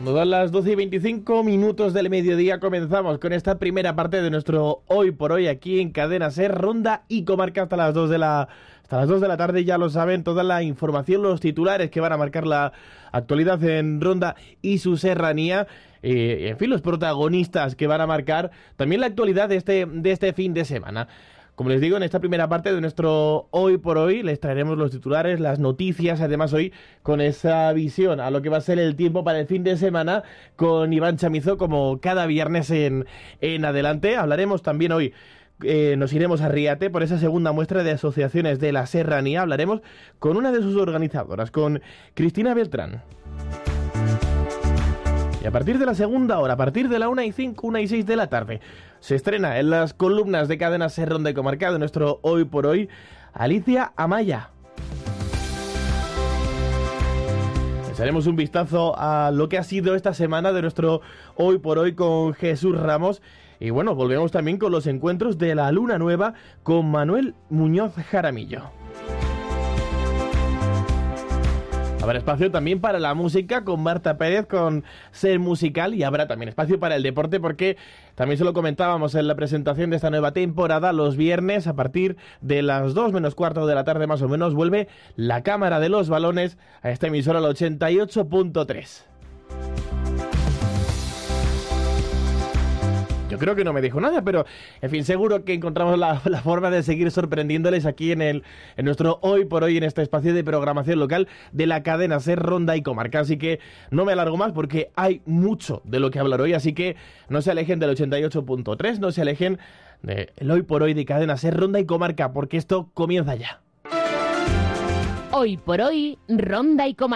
Cuando dan las 12:25 del mediodía comenzamos con esta primera parte de nuestro Hoy por Hoy aquí en Cadena Ser, Ronda y Comarca hasta las 2 de la tarde. Ya lo saben, toda la información, los titulares que van a marcar la actualidad en Ronda y su serranía. En fin, los protagonistas que van a marcar también la actualidad de este fin de semana. Como les digo, en esta primera parte de nuestro Hoy por Hoy les traeremos los titulares, las noticias, además hoy con esa visión a lo que va a ser el tiempo para el fin de semana con Iván Chamizo, como cada viernes en adelante. Hablaremos también hoy, nos iremos a Riate por esa segunda muestra de asociaciones de la serranía. Hablaremos con una de sus organizadoras, con Cristina Beltrán. Y a partir de la segunda hora, a partir de la 1:05, 1:06 de la tarde, se estrena en las columnas de Cadena Ser, Ronda y Comarca de nuestro Hoy por Hoy, Alicia Amaya. Les haremos un vistazo a lo que ha sido esta semana de nuestro Hoy por Hoy con Jesús Ramos. Y bueno, volvemos también con los encuentros de la Luna Nueva con Manuel Muñoz Jaramillo. Habrá espacio también para la música con Marta Pérez, con Ser Musical, y habrá también espacio para el deporte porque también se lo comentábamos en la presentación de esta nueva temporada. Los viernes a partir de las 2 menos cuarto de la tarde más o menos vuelve la Cámara de los Balones a esta emisora, al 88.3. Yo creo que no me dijo nada, pero en fin, seguro que encontramos la forma de seguir sorprendiéndoles aquí en nuestro Hoy por Hoy, en este espacio de programación local de la Cadena Ser, Ronda y Comarca. Así que no me alargo más porque hay mucho de lo que hablar hoy, así que no se alejen del 88.3, no se alejen del Hoy por Hoy de Cadena Ser, Ronda y Comarca, porque esto comienza ya. Hoy por Hoy, Ronda y Comarca.